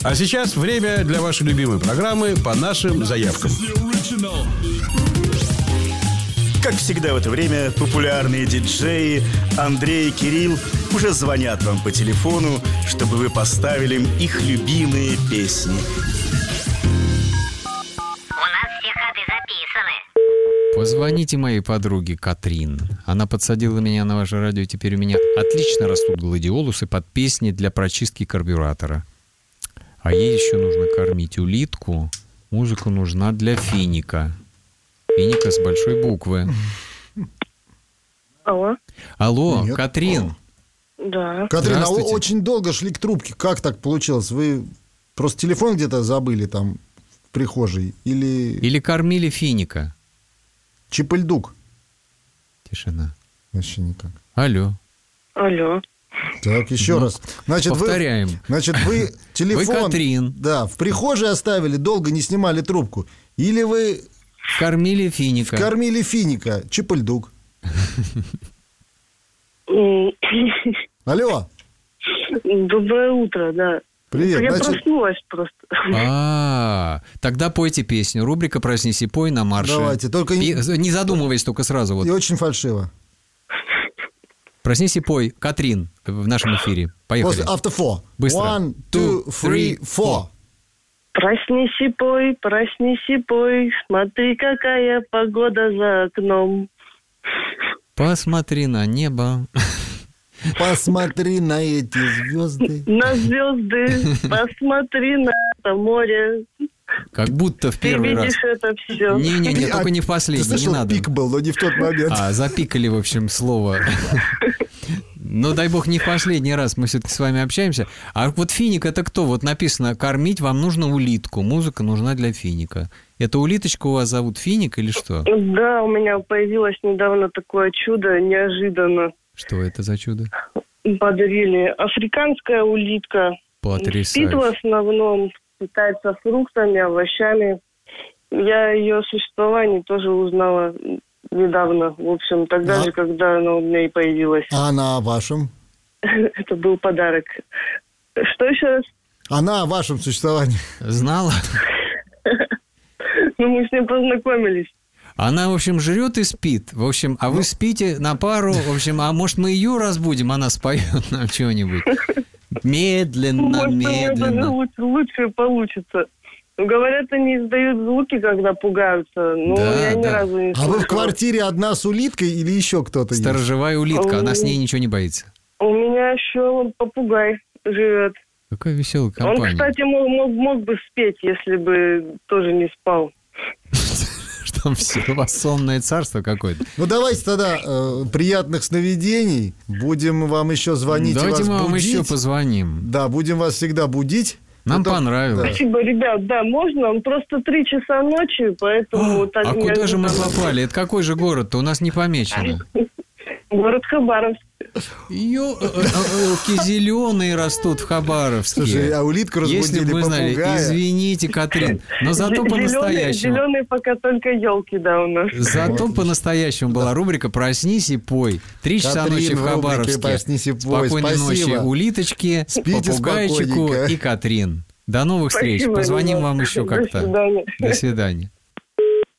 А сейчас время для вашей любимой программы «По нашим заявкам». Как всегда в это время популярные диджеи Андрей и Кирилл уже звонят вам по телефону, чтобы вы поставили им их любимые песни. У нас все ходы записаны. Позвоните моей подруге Катрин. Она подсадила меня на ваше радио, и теперь у меня отлично растут гладиолусы под песни для прочистки карбюратора. А ей еще нужно кормить улитку. Музыка нужна для финика. Финика с большой буквы. Алло. Алло, Нет. Катрин. Да. Катрин, а вы Здравствуйте. очень долго шли к трубке. Как так получилось? Вы просто телефон где-то забыли там в прихожей? Или кормили финика? Чипельдук? Тишина. Вообще никак. Алло. Алло. Так, еще раз. Значит, повторяем. Вы телефон... Вы Катрин. Да, в прихожей оставили, долго не снимали трубку. Или вы Кормили финика. кормили финика? Чипельдук. Алло. Доброе утро, да. Привет. Я Значит, проснулась просто. Тогда пойте песню. Рубрика «Проснись и пой» на марше. Давайте, только не- Не задумываясь только сразу. Вот. и очень фальшиво. «Проснись и пой». Катрин в нашем эфире. Поехали. После автофо. Быстро. 1, 2, 3, 4. Проснись и пой, смотри, какая погода за окном. Посмотри на небо. Посмотри на эти звезды. На звезды, посмотри на это море. Как будто в Ты первый раз. видишь это все. Не-не-не, только не в Ты последний, не слышал, надо. пик был, но не в тот момент. Запикали, в общем, слово. Ну, дай бог, не в последний раз мы все-таки с вами общаемся. А вот финик — это кто? Вот написано, кормить вам нужно улитку, музыка нужна для финика. Это улиточка у вас зовут Финик или что? Да, у меня появилось недавно такое чудо, неожиданно. Что это за чудо? Подарили африканская улитка. Спит в Потрясающе. основном, питается фруктами, овощами. Я о ее существовании тоже узнала недавно. В общем, тогда же, когда она у меня и появилась. А она о вашем? Это был подарок. Что еще раз? Она о вашем существовании. Знала? Ну, мы с ней познакомились. Она, в общем, жрет и спит. В общем, а вы спите на пару. В общем, а может, мы ее разбудим, она споет нам чего-нибудь. Медленно, Может, у меня даже медленно. лучше получится. Ну, говорят, они издают звуки, когда пугаются. Но Да, я ни да. разу не А слышала. вы в квартире одна с улиткой или еще кто-то есть? Сторожевая улитка, она с ней ничего не боится. У меня еще попугай живет. Какая веселая Он, компания. кстати, мог бы спеть, если бы тоже не спал. Что там все, у вас сонное царство какое-то. Ну, давайте тогда приятных сновидений. Будем вам еще звонить Давайте и мы вас вам будить. еще позвоним. Да, будем вас всегда будить. Нам Это- понравилось. Спасибо, ребят. Да, можно? Он просто 3 часа ночи, поэтому... так А куда же мы неожиданно. попали? Это какой же город-то? У нас не помечено. Город Хабаровск. Ёлки зеленые растут в Хабаровске. Слушай, а улитку Если разбудили бы вы знали, попугая. извините, Катрин, но зато по-настоящему. Зеленые пока только елки, да, у нас. Зато по-настоящему была рубрика «Проснись и пой». 3 часа Катрин ночи в в рубрике Хабаровске. «Проснись и пой». Спокойной Спасибо. ночи улиточки, Спите попугайчику спокойненько. и Катрин. До новых встреч. Спасибо, Позвоним ребят. вам еще До как-то. свидания. До свидания.